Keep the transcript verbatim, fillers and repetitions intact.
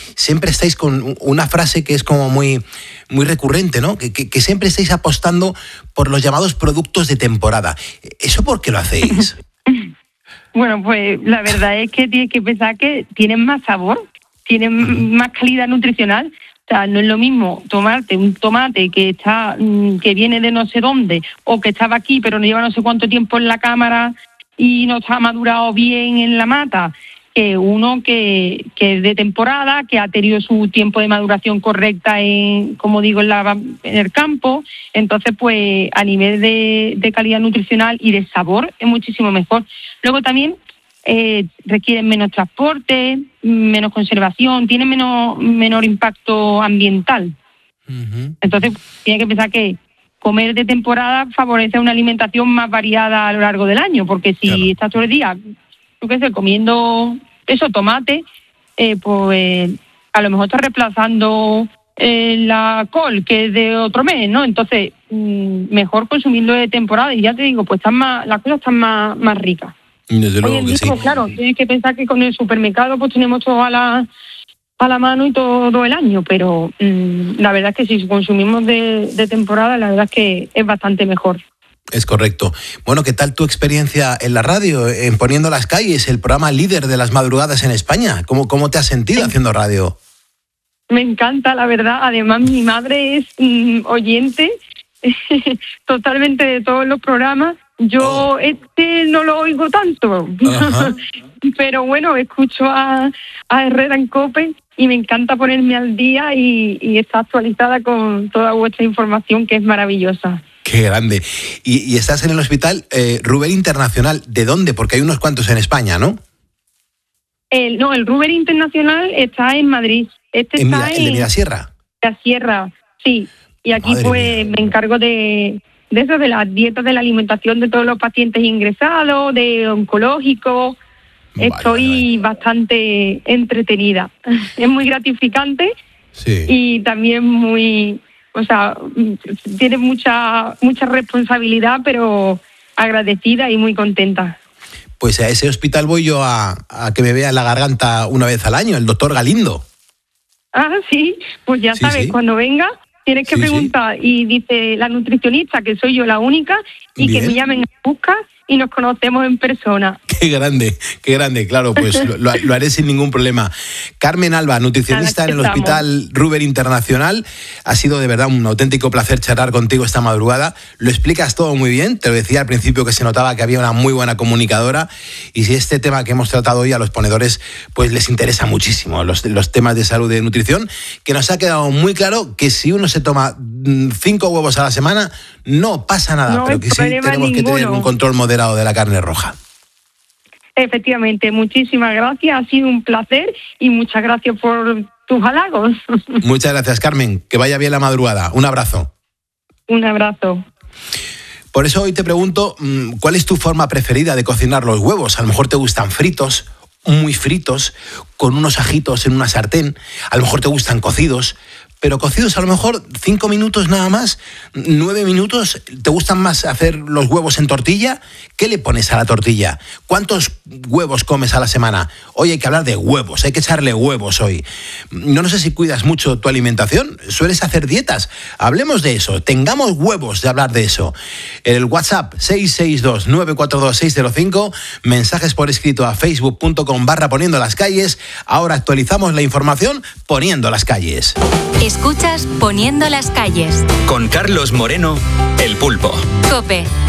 siempre estáis con una frase que es como muy, muy recurrente, ¿no? Que, que, que siempre estáis apostando por los llamados productos de temporada. ¿Eso por qué lo hacéis? Bueno, pues la verdad es que tienes que pensar que tienen más sabor, tienen uh-huh. más calidad nutricional. O sea, no es lo mismo tomarte un tomate que está que viene de no sé dónde o que estaba aquí pero no lleva no sé cuánto tiempo en la cámara y no está madurado bien en la mata, que uno que, que es de temporada, que ha tenido su tiempo de maduración correcta en, como digo, en, la, en el campo. Entonces, pues a nivel de, de calidad nutricional y de sabor es muchísimo mejor. Luego también eh, requieren menos transporte, menos conservación, tienen menos menor impacto ambiental. Uh-huh. Entonces, tiene que pensar que comer de temporada favorece una alimentación más variada a lo largo del año, porque si claro. estás todo el día, yo qué sé, comiendo eso, tomate, eh, pues a lo mejor estás reemplazando eh, la col, que es de otro mes, ¿no? Entonces, mmm, mejor consumirlo de temporada y ya te digo, pues están más, las cosas están más, más ricas. Desde luego Hoy en que día, sí. pues, claro, tienes que pensar que con el supermercado pues tenemos todo a la a la mano y todo el año, pero mmm, la verdad es que si consumimos de, de temporada, la verdad es que es bastante mejor. Es correcto. Bueno, ¿qué tal tu experiencia en la radio, en Poniendo las Calles, el programa líder de las madrugadas en España? ¿Cómo, cómo te has sentido haciendo radio? Me encanta, la verdad. Además, mi madre es mmm, oyente totalmente de todos los programas. Yo oh. este no lo oigo tanto, pero bueno, escucho a, a Herrera en COPE y me encanta ponerme al día y, y está actualizada con toda vuestra información, que es maravillosa. Qué grande. Y, y estás en el hospital eh, Ruber Internacional. ¿De dónde? Porque hay unos cuantos en España, ¿no? El, no, el Ruber Internacional está en Madrid. Este ¿En está Mira, en, en la Sierra? La Sierra, sí. Y aquí Madre pues mía. me encargo de, de eso, de las dietas, de la alimentación de todos los pacientes ingresados, de oncológicos. Vale, Estoy vale. bastante entretenida. Es muy gratificante sí. y también muy... O sea, tiene mucha mucha responsabilidad, pero agradecida y muy contenta. Pues a ese hospital voy yo a, a que me vea la garganta una vez al año, el doctor Galindo. Ah, sí, pues ya sí, sabes, sí. cuando venga tienes que sí, preguntar. Sí. Y dice la nutricionista que soy yo la única y Bien. que me llamen a buscar y nos conocemos en persona. Qué grande, qué grande, claro, pues lo, lo haré sin ningún problema. Carmen Alba, nutricionista en el estamos. Hospital Ruber Internacional. Ha sido de verdad un auténtico placer charlar contigo esta madrugada. Lo explicas todo muy bien, te lo decía al principio que se notaba que había una muy buena comunicadora y si este tema que hemos tratado hoy a los ponedores pues les interesa muchísimo, los, los temas de salud y de nutrición, que nos ha quedado muy claro que si uno se toma cinco huevos a la semana no pasa nada, no pero que sí tenemos ninguno. que tener un control moderado de la carne roja. Efectivamente, muchísimas gracias, ha sido un placer y muchas gracias por tus halagos. Muchas gracias, Carmen, que vaya bien la madrugada. Un abrazo. Un abrazo. Por eso hoy te pregunto, ¿cuál es tu forma preferida de cocinar los huevos? A lo mejor te gustan fritos, muy fritos, con unos ajitos en una sartén, a lo mejor te gustan cocidos, pero cocidos a lo mejor cinco minutos nada más, nueve minutos. ¿Te gustan más hacer los huevos en tortilla? ¿Qué le pones a la tortilla? ¿Cuántos huevos comes a la semana? Hoy hay que hablar de huevos, hay que echarle huevos hoy. No, no sé si cuidas mucho tu alimentación, ¿sueles hacer dietas? Hablemos de eso, tengamos huevos de hablar de eso. El WhatsApp seis seis dos nueve cuatro dos seis cero cinco, mensajes por escrito a facebook.com barra poniendo las calles. Ahora actualizamos la información poniendo las calles. Escuchas Poniendo las calles. Con Carlos Moreno, El Pulpo. COPE.